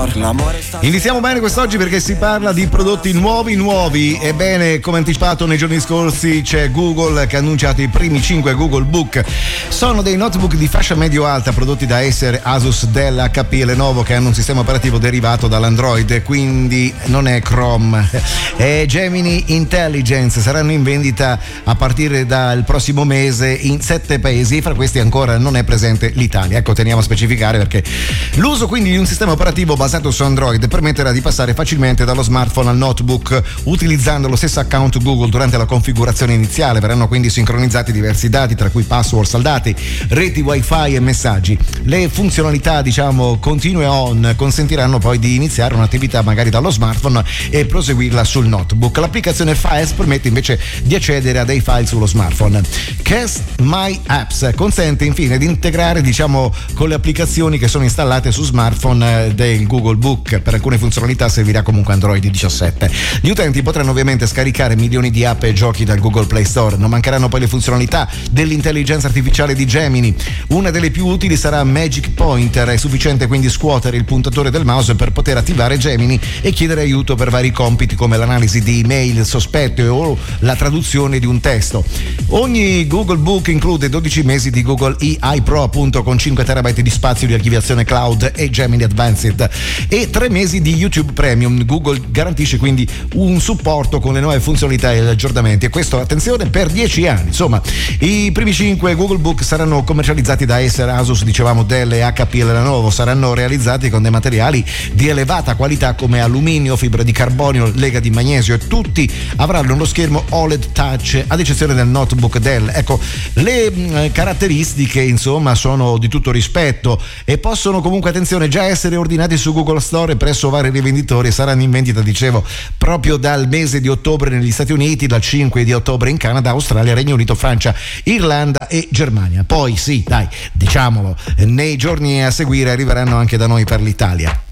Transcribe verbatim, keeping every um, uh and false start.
d'amor, l'amore sta... Iniziamo bene quest'oggi perché si parla di prodotti nuovi nuovi. Ebbene, come anticipato nei giorni scorsi, c'è Google che ha annunciato i primi cinque Google Book. Sono dei notebook di fascia medio-alta prodotti da Acer, Asus, Dell, H P e Lenovo, che hanno un sistema operativo derivato dall'Android, quindi non è Chrome. È Gemini Intelligence, saranno in vendita a partire dal prossimo mese in sette paesi e fra questi ancora non è presente l'Italia. Ecco, teniamo a specificare perché l'uso quindi di un sistema operativo basato su Android permetterà di passare facilmente dallo smartphone al notebook utilizzando lo stesso account Google durante la configurazione iniziale. Verranno quindi sincronizzati diversi dati, tra cui password saldati, reti wifi e messaggi. Le funzionalità, diciamo, continue on consentiranno poi di iniziare un'attività magari dallo smartphone e proseguirla sul notebook. L'applicazione Files permette invece di accedere a dei file sullo smartphone. Cast My Apps consente infine di integrare, diciamo, con le applicazioni che sono installate su smartphone del Google Book. Per alcune funzionalità servirà comunque Android diciassette. Gli utenti potranno ovviamente scaricare milioni di app e giochi dal Google Play Store. Non mancheranno poi le funzionalità dell'intelligenza artificiale di Gemini. Una delle più utili sarà Magic Pointer. È sufficiente quindi scuotere il puntatore del mouse per poter attivare Gemini e chiedere aiuto per vari compiti come l'analisi di email sospette o la traduzione di un testo. Ogni Google Book include dodici mesi di Google A I Pro, appunto, con cinque terabyte di spazio di archiviazione cloud e Gemini Advanced, e tre mesi di YouTube Premium. Google garantisce quindi un supporto con le nuove funzionalità e gli aggiornamenti, e questo, attenzione, per dieci anni. Insomma, i primi cinque Google Book saranno commercializzati da Acer, Asus, dicevamo, Dell e H P e Lenovo. Saranno realizzati con dei materiali di elevata qualità come alluminio, fibra di carbonio, lega di magnesio, e tutti avranno uno schermo O L E D Touch, ad eccezione del notebook Dell. Ecco, le mh, caratteristiche insomma sono di tutto rispetto e possono comunque, attenzione, già essere ordinati su Google Store presso vari rivenditori. Saranno in vendita, dicevo, proprio dal mese di ottobre negli Stati Uniti, dal cinque di ottobre in Canada, Australia, Regno Unito, Francia, Irlanda e Germania. Poi sì, dai, diciamolo, nei giorni a seguire arriveranno anche da noi per l'Italia.